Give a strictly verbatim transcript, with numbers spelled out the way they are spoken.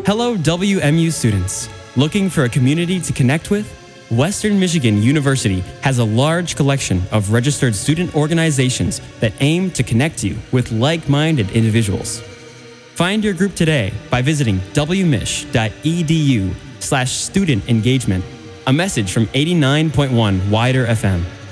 Hello, W M U students. Looking for a community to connect with? Western Michigan University has a large collection of registered student organizations that aim to connect you with like-minded individuals. Find your group today by visiting wmich.edu slash student engagement. A message from eighty-nine point one Wider F M.